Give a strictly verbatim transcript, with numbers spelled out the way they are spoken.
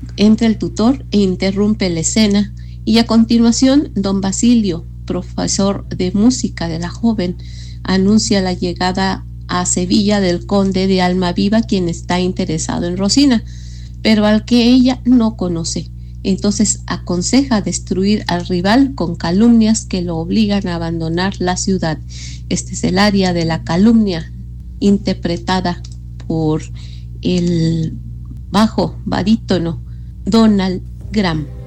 entra el tutor e interrumpe la escena, y a continuación don Basilio, profesor de música de la joven, anuncia la llegada a Sevilla del conde de Almaviva, quien está interesado en Rosina, pero al que ella no conoce. Entonces aconseja destruir al rival con calumnias que lo obligan a abandonar la ciudad. Este es el área de la calumnia, interpretada por el bajo barítono Donald Graham.